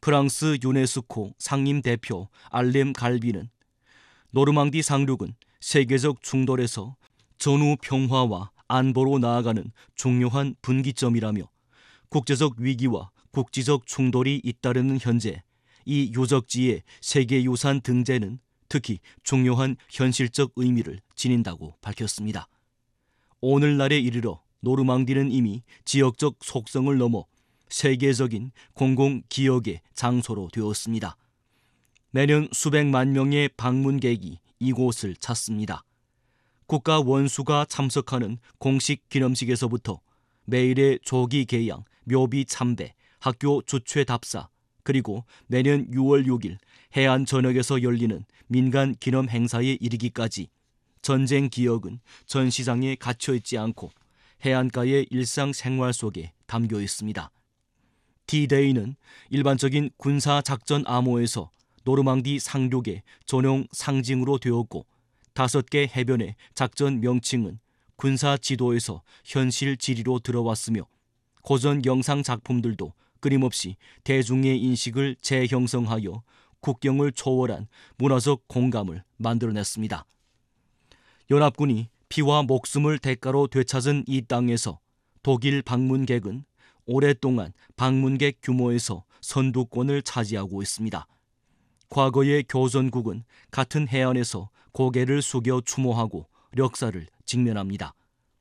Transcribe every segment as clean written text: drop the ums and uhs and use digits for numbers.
프랑스 유네스코 상임대표 알렘 갈비는 노르망디 상륙은 세계적 충돌에서 전후 평화와 안보로 나아가는 중요한 분기점이라며 국제적 위기와 국지적 충돌이 잇따르는 현재 이 유적지의 세계유산 등재는 특히 중요한 현실적 의미를 지닌다고 밝혔습니다. 오늘날에 이르러 노르망디는 이미 지역적 속성을 넘어 세계적인 공공기억의 장소로 되었습니다. 매년 수백만 명의 방문객이 이곳을 찾습니다. 국가 원수가 참석하는 공식 기념식에서부터 매일의 조기 개양, 묘비 참배, 학교 주최 답사, 그리고 매년 6월 6일 해안 전역에서 열리는 민간 기념 행사에 이르기까지 전쟁 기억은 전시장에 갇혀있지 않고 해안가의 일상생활 속에 담겨 있습니다. D-Day는 일반적인 군사작전 암호에서 노르망디 상륙의 전용 상징으로 되었고 5개 해변의 작전 명칭은 군사 지도에서 현실 지리로 들어왔으며 고전 영상 작품들도 끊임없이 대중의 인식을 재형성하여 국경을 초월한 문화적 공감을 만들어냈습니다. 연합군이 피와 목숨을 대가로 되찾은 이 땅에서 독일 방문객은 오랫동안 방문객 규모에서 선두권을 차지하고 있습니다. 과거의 교전국은 같은 해안에서 고개를 숙여 추모하고 역사를 직면합니다.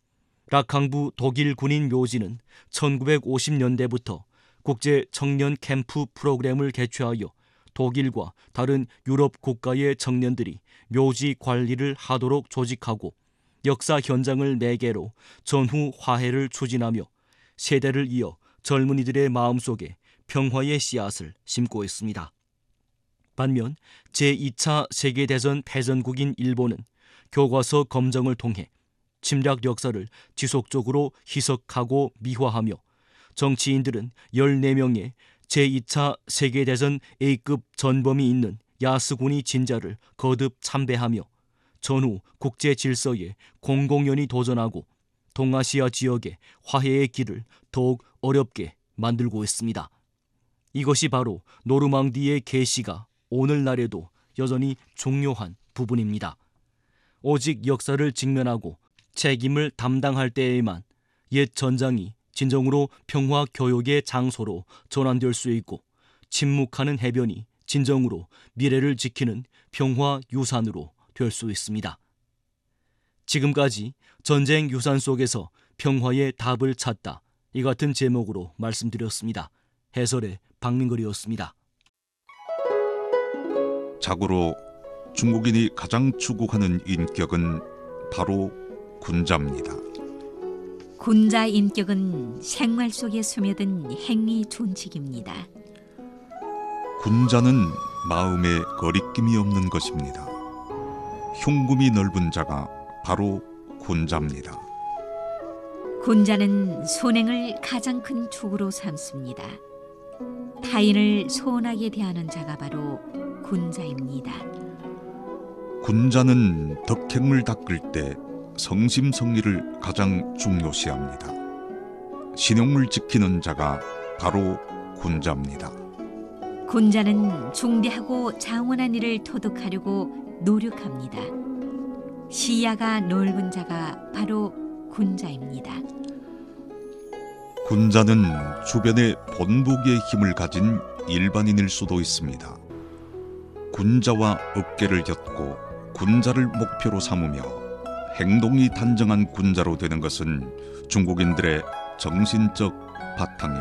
락항부 독일 군인 묘지는 1950년대부터 국제 청년 캠프 프로그램을 개최하여 독일과 다른 유럽 국가의 청년들이 묘지 관리를 하도록 조직하고 역사 현장을 매개로 전후 화해를 추진하며 세대를 이어 젊은이들의 마음속에 평화의 씨앗을 심고 있습니다. 반면 제2차 세계대전 패전국인 일본은 교과서 검정을 통해 침략 역사를 지속적으로 희석하고 미화하며 정치인들은 14명의 제2차 세계대전 A급 전범이 있는 야스구니 진자를 거듭 참배하며 전후 국제 질서에 공공연히 도전하고 동아시아 지역의 화해의 길을 더욱 어렵게 만들고 있습니다. 이것이 바로 노르망디의 계시가 오늘날에도 여전히 중요한 부분입니다. 오직 역사를 직면하고 책임을 담당할 때에만 옛 전장이 진정으로 평화 교육의 장소로 전환될 수 있고 침묵하는 해변이 진정으로 미래를 지키는 평화 유산으로 될 수 있습니다. 지금까지 전쟁 유산 속에서 평화의 답을 찾다, 이 같은 제목으로 말씀드렸습니다. 해설의 박민걸이었습니다. 자고로 중국인이 가장 추구하는 인격은 바로 군자입니다. 군자 인격은 생활 속에 스며든 행위 준칙입니다. 군자는 마음에 거리낌이 없는 것입니다. 흉금이 넓은 자가 바로 군자입니다. 군자는 선행을 가장 큰 축으로 삼습니다. 타인을 소원하게 대하는 자가 바로 군자입니다. 군자는 덕행을 닦을 때 성심성의를 가장 중요시합니다. 신용을 지키는 자가 바로 군자입니다. 군자는 중대하고 장원한 일을 토득하려고 노력합니다. 시야가 넓은 자가 바로 군자입니다. 군자는 주변에 본보기의 힘을 가진 일반인일 수도 있습니다. 군자와 어깨를 엮고 군자를 목표로 삼으며 행동이 단정한 군자로 되는 것은 중국인들의 정신적 바탕입니다.